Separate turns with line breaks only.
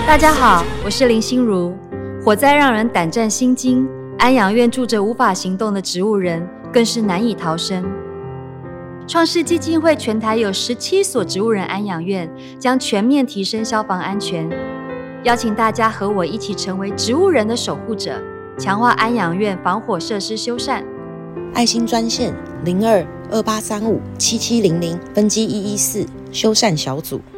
大家好，我是林心如。火灾让人胆战心惊，安养院住着无法行动的植物人，更是难以逃生。创世基金会全台有17所植物人安养院，将全面提升消防安全。邀请大家和我一起成为植物人的守护者，强化安养院防火设施修缮。
爱心专线0228357700分机114修缮小组。